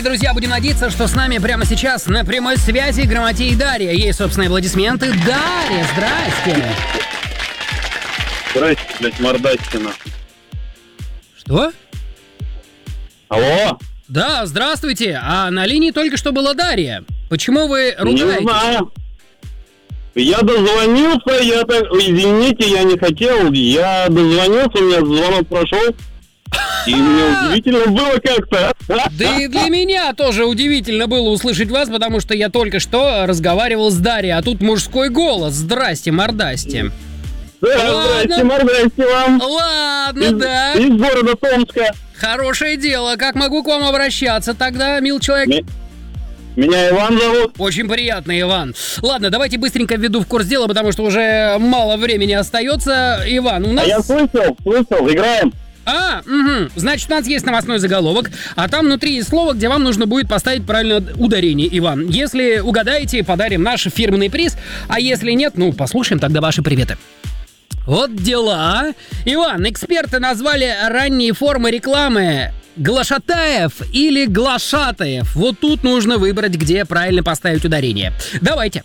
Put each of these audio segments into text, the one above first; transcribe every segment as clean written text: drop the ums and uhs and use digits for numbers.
Друзья, будем надеяться, что с нами прямо сейчас на прямой связи Грамотей и Дарья. Ей, собственно, аплодисменты. Дарья, здрасте. Здрасте, блядь, мордастина. Что? Алло? Да, здравствуйте. А на линии только что была Дарья. Почему вы ругаетесь? Не знаю. Я дозвонился, извините, я не хотел. Я дозвонился, у меня звонок прошел. И мне удивительно было как-то. Да и для меня тоже удивительно было услышать вас, потому что я только что разговаривал с Дарьей, а тут мужской голос. Здрасте, мордасти. Да, здрасте, мордасти вам. Ладно, да. Из города Томска. Хорошее дело. Как могу к вам обращаться тогда, мил человек? Меня Иван зовут. Очень приятно, Иван. Ладно, давайте быстренько введу в курс дела, потому что уже мало времени остается. Иван, у нас... А я слышал, играем. Угу. Значит, у нас есть новостной заголовок, а там внутри есть слово, где вам нужно будет поставить правильное ударение, Иван. Если угадаете, подарим наш фирменный приз, а если нет, послушаем тогда ваши приветы. Вот дела. Иван, эксперты назвали ранние формы рекламы глашатаев или глашатаев. Вот тут нужно выбрать, где правильно поставить ударение. Давайте.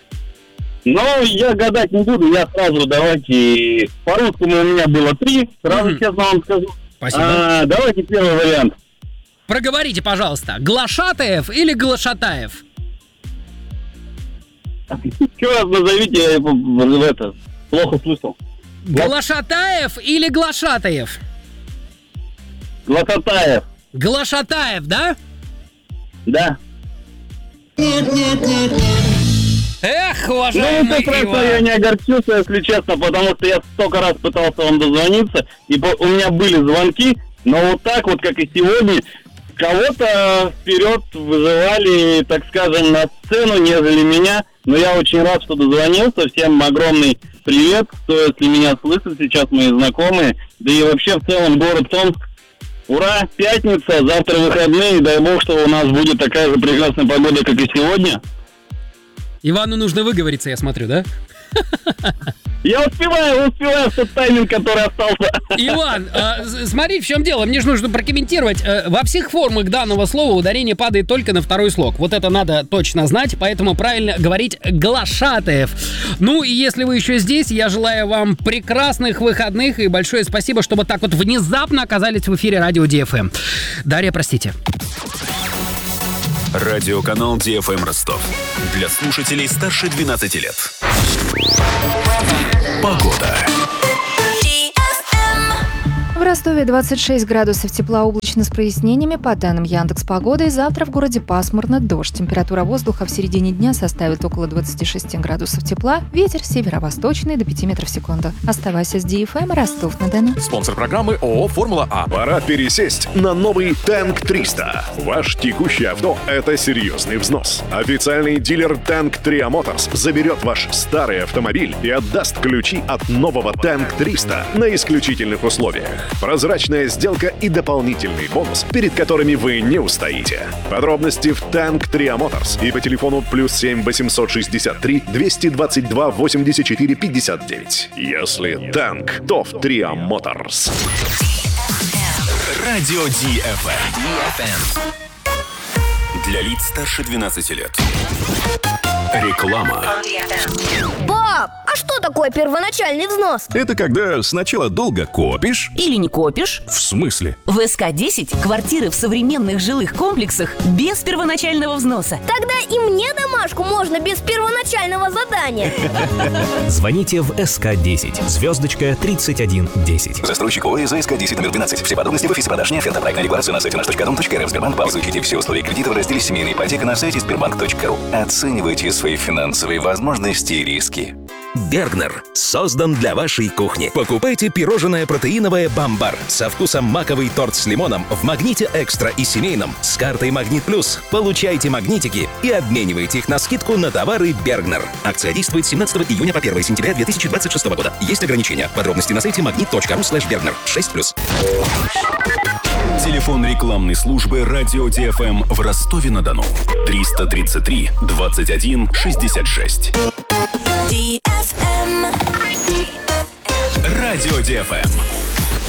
Я гадать не буду, я сразу давайте... По-русскому у меня было 3, сразу честно вам скажу. Спасибо. Давайте первый вариант. Проговорите, пожалуйста, глашатаев или глашатаев? Еще раз назовите, я плохо слышал. Глашатаев или глашатаев? Глашатаев. Глашатаев, да? Да. Эх, уважаемый Иван. Я не огорчился, если честно, потому что я столько раз пытался вам дозвониться, и у меня были звонки, но вот так вот, как и сегодня, кого-то вперед вызывали, так скажем, на сцену, нежели меня. Но я очень рад, что дозвонился. Всем огромный привет, кто, если меня слышит, сейчас мои знакомые, да и вообще в целом город Томск. Ура, пятница, завтра выходные, дай бог, что у нас будет такая же прекрасная погода, как и сегодня. Ивану нужно выговориться, я смотрю, да? Я успеваю в тот тайминг, который остался. Иван, смотри, в чем дело. Мне же нужно прокомментировать. Во всех формах данного слова ударение падает только на второй слог. Вот это надо точно знать, поэтому правильно говорить глашатаев. И если вы еще здесь, я желаю вам прекрасных выходных и большое спасибо, что вот так вот внезапно оказались в эфире радио DFM. Дарья, простите. Радиоканал DFM Ростов. Для слушателей старше 12 лет. Погода. В Ростове 26 градусов тепла, облачно с прояснениями. По данным Яндекс.Погоды, завтра в городе пасмурно, дождь. Температура воздуха в середине дня составит около 26 градусов тепла. Ветер северо-восточный до 5 метров в секунду. Оставайся с DFM, Ростов-на-Дону. Спонсор программы ООО «Формула А». Пора пересесть на новый Танк 300. Ваш текущий авто – это серьезный взнос. Официальный дилер Танк Tria Motors заберет ваш старый автомобиль и отдаст ключи от нового Танк 300 на исключительных условиях. Прозрачная сделка и дополнительный бонус, перед которыми вы не устоите. Подробности в Танк Tria Motors и по телефону +7 863 222 84 59. Если танк, то в Tria Motors. Радио DFM. Для лиц старше 12 лет. Реклама. Пап, а что такое первоначальный взнос? Это когда сначала долго копишь. Или не копишь? В смысле? В СК-10 квартиры в современных жилых комплексах без первоначального взноса. Тогда и мне домашку можно без первоначального задания. Звоните в СК-10, звездочка 3110. Застройщик ОС СК-10 номер 12. Все подробности в офисе продаж «Неоферта». Проектная декларация на сайте наш.дом.рф. Сбербанк. Изучите все условия кредита в разделе «Семейная ипотека» на сайте sberbank.ru. Оценивайте свои финансовые возможности и риски. Бергнер создан для вашей кухни. Покупайте пирожное протеиновое «Бамбар» со вкусом маковый торт с лимоном в «Магните Экстра» и семейном с картой «Магнит Плюс». Получайте магнитики и обменивайте их на скидку на товары Бергнер. Акция действует с 17 июня по 1 сентября 2026 года. Есть ограничения. Подробности на сайте magnit.ru/Бергнер. 6+. Телефон рекламной службы «Радио DFM» в Ростове-на-Дону. 333 21 66. DFM. Радио DFM.